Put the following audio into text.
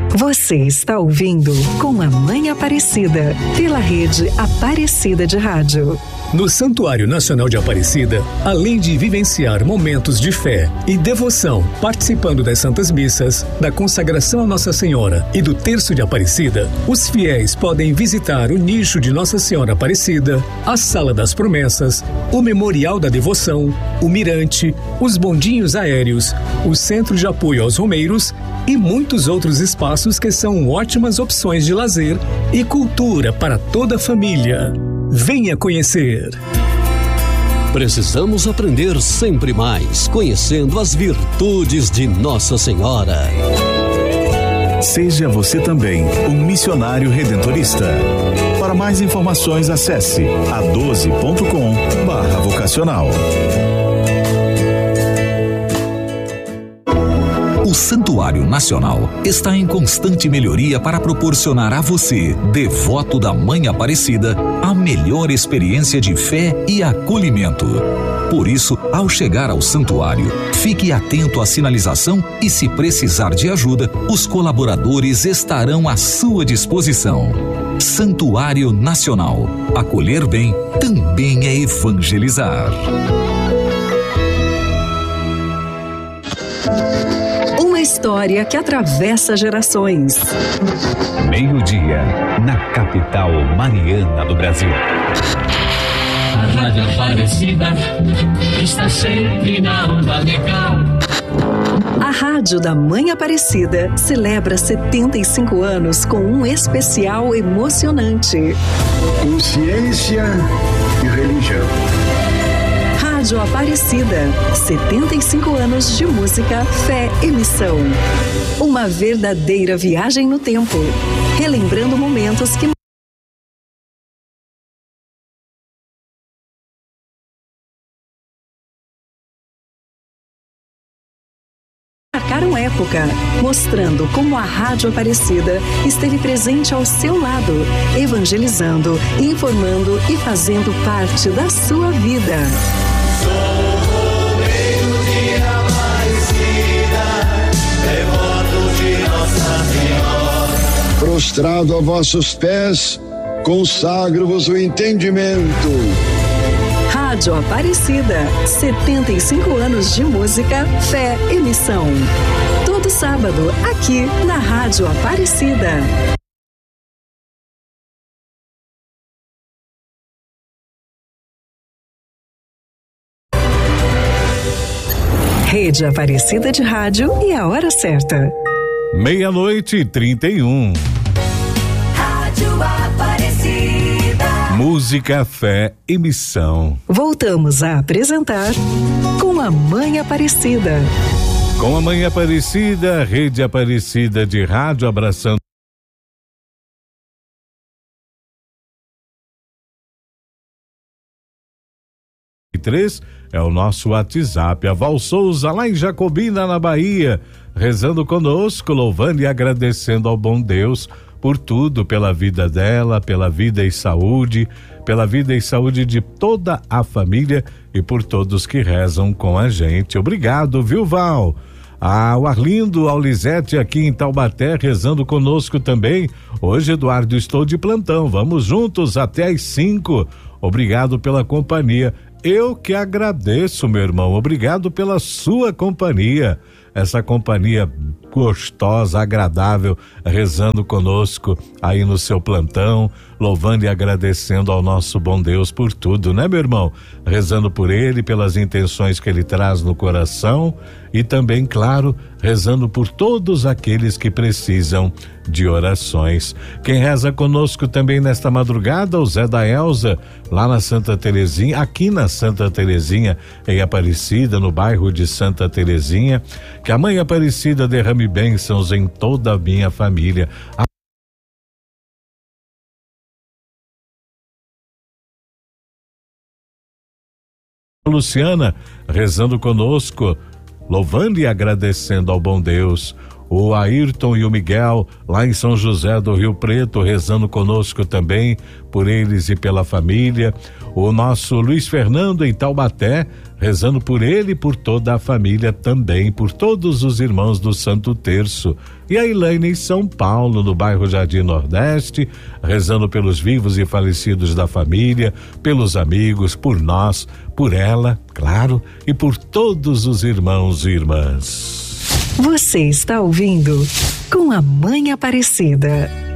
Você está ouvindo Com a Mãe Aparecida, pela rede Aparecida de Rádio. No Santuário Nacional de Aparecida, além de vivenciar momentos de fé e devoção, participando das Santas Missas, da consagração a Nossa Senhora e do Terço de Aparecida, os fiéis podem visitar o nicho de Nossa Senhora Aparecida, a Sala das Promessas, o Memorial da Devoção, o Mirante, os bondinhos aéreos, o Centro de Apoio aos Romeiros e muitos outros espaços que são ótimas opções de lazer e cultura para toda a família. Venha conhecer. Precisamos aprender sempre mais, conhecendo as virtudes de Nossa Senhora. Seja você também um missionário redentorista. Para mais informações, acesse a12.com/vocacional. O Santuário Nacional está em constante melhoria para proporcionar a você, devoto da Mãe Aparecida, a melhor experiência de fé e acolhimento. Por isso, ao chegar ao santuário, fique atento à sinalização e, se precisar de ajuda, os colaboradores estarão à sua disposição. Santuário Nacional. Acolher bem também é evangelizar. História que atravessa gerações. Meio-dia, na capital mariana do Brasil. A Rádio Aparecida está sempre na onda legal. A Rádio da Mãe Aparecida celebra 75 anos com um especial emocionante. Consciência e religião. Rádio Aparecida, 75 anos de música, fé e missão. Uma verdadeira viagem no tempo, relembrando momentos que marcaram época, mostrando como a Rádio Aparecida esteve presente ao seu lado, evangelizando, informando e fazendo parte da sua vida. Prostrado a vossos pés, consagro-vos o entendimento. Rádio Aparecida, 75 anos de música, fé e missão. Todo sábado, aqui na Rádio Aparecida. Rede Aparecida de Rádio e a hora certa. 00:31. Rádio Aparecida. Música, fé e missão. Voltamos a apresentar Com a Mãe Aparecida. Com a Mãe Aparecida, Rede Aparecida de Rádio, abraçando. É o nosso WhatsApp. A Val Souza, lá em Jacobina, na Bahia, rezando conosco, louvando e agradecendo ao bom Deus por tudo, pela vida dela, pela vida e saúde de toda a família e por todos que rezam com a gente. Obrigado, viu, Val? O Arlindo, Aulisete aqui em Taubaté, rezando conosco também. Hoje, Eduardo, estou de plantão. Vamos juntos até às 5. Obrigado pela companhia. Eu que agradeço, meu irmão. Obrigado pela sua companhia. Essa companhia gostosa, agradável, rezando conosco aí no seu plantão, louvando e agradecendo ao nosso bom Deus por tudo, né, meu irmão? Rezando por ele, pelas intenções que ele traz no coração e também, claro, rezando por todos aqueles que precisam de orações. Quem reza conosco também nesta madrugada, o Zé da Elza, lá na Santa Terezinha, aqui na Santa Terezinha, em Aparecida, no bairro de Santa Terezinha. Que a Mãe Aparecida derrame bênçãos em toda a minha família. Luciana, rezando conosco, louvando e agradecendo ao bom Deus. o Ayrton e o Miguel, lá em São José do Rio Preto, rezando conosco também, por eles e pela família. O nosso Luiz Fernando em Taubaté, rezando por ele e por toda a família também, por todos os irmãos do Santo Terço. E a Elaine em São Paulo, no bairro Jardim Nordeste, rezando pelos vivos e falecidos da família, pelos amigos, por nós, por ela, claro, e por todos os irmãos e irmãs. Você está ouvindo Com a Mãe Aparecida.